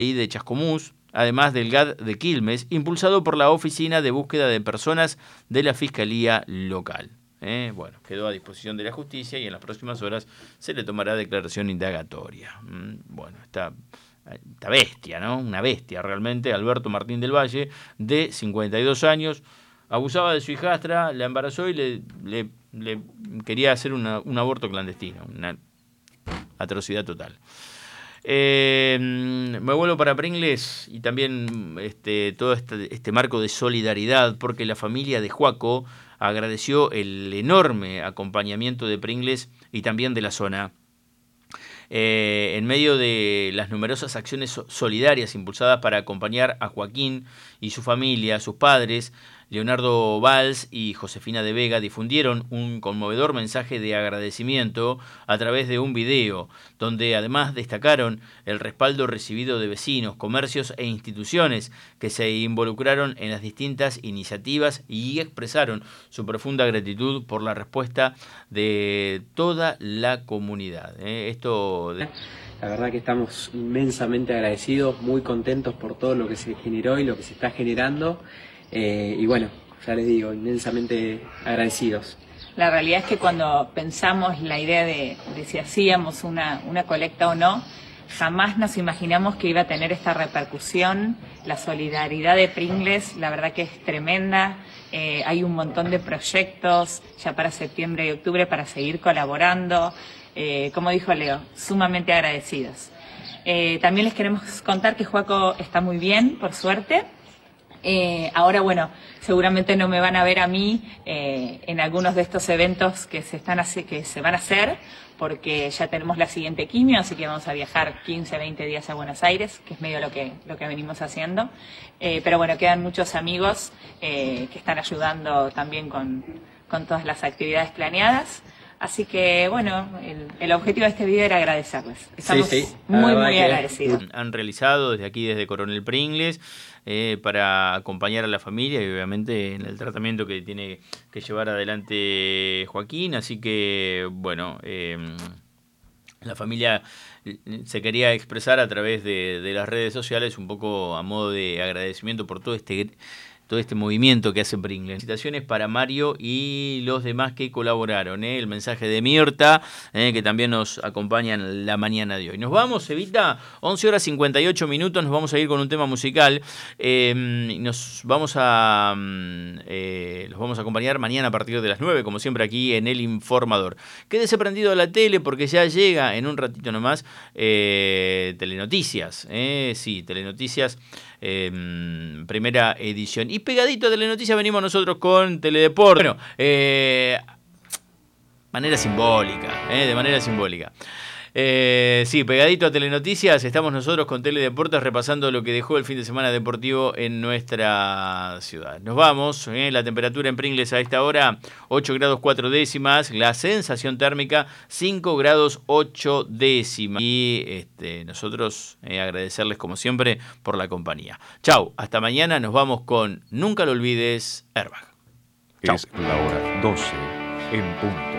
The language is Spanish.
y de Chascomús, además del GAD de Quilmes, impulsado por la Oficina de Búsqueda de Personas de la Fiscalía Local. Bueno, quedó a disposición de la justicia y en las próximas horas se le tomará declaración indagatoria. Bueno, esta bestia, ¿no? Una bestia realmente, Alberto Martín del Valle, de 52 años, abusaba de su hijastra, la embarazó y le quería hacer un aborto clandestino, una atrocidad total. Me vuelvo para Pringles y también todo este marco de solidaridad, porque la familia de Joaco agradeció el enorme acompañamiento de Pringles y también de la zona. En medio de las numerosas acciones solidarias impulsadas para acompañar a Joaquín y su familia, sus padres, Leonardo Valls y Josefina de Vega difundieron un conmovedor mensaje de agradecimiento a través de un video, donde además destacaron el respaldo recibido de vecinos, comercios e instituciones que se involucraron en las distintas iniciativas y expresaron su profunda gratitud por la respuesta de toda la comunidad. La verdad que estamos inmensamente agradecidos, muy contentos por todo lo que se generó y lo que se está generando. Y bueno, ya les digo, inmensamente agradecidos. La realidad es que cuando pensamos la idea de si hacíamos una colecta o no, jamás nos imaginamos que iba a tener esta repercusión. La solidaridad de Pringles, la verdad que es tremenda. Hay un montón de proyectos ya para septiembre y octubre para seguir colaborando. Como dijo Leo, sumamente agradecidos. También les queremos contar que Joaco está muy bien, por suerte. Ahora, bueno, seguramente no me van a ver a mí en algunos de estos eventos que se van a hacer, porque ya tenemos la siguiente quimio, así que vamos a viajar 15, 20 días a Buenos Aires, que es medio lo que venimos haciendo. Pero bueno, quedan muchos amigos que están ayudando también con todas las actividades planeadas. Así que, bueno, el objetivo de este video era agradecerles. Estamos muy agradecidos. Han realizado desde Coronel Pringles para acompañar a la familia y obviamente en el tratamiento que tiene que llevar adelante Joaquín. Así que, bueno, la familia se quería expresar a través de las redes sociales un poco a modo de agradecimiento por todo este movimiento que hace Pringles. Felicitaciones para Mario y los demás que colaboraron. El mensaje de Mirta, que también nos acompaña en la mañana de hoy. Nos vamos, Evita, 11 horas 58 minutos, nos vamos a ir con un tema musical. Los vamos a acompañar mañana a partir de las 9, como siempre aquí en El Informador. Quédese prendido a la tele porque ya llega en un ratito nomás Telenoticias. Sí, Telenoticias, primera edición. Y pegadito a Telenoticias venimos nosotros con Teledeporte. Bueno, de manera simbólica. Sí, pegadito a Telenoticias, estamos nosotros con Teledeportes repasando lo que dejó el fin de semana deportivo en nuestra ciudad. Nos vamos, la temperatura en Pringles a esta hora 8 grados 4 décimas, la sensación térmica 5 grados 8 décimas. Y nosotros agradecerles como siempre por la compañía. Chau, hasta mañana, nos vamos con Nunca lo olvides, Airbag. Chau. Es la hora 12 en punto.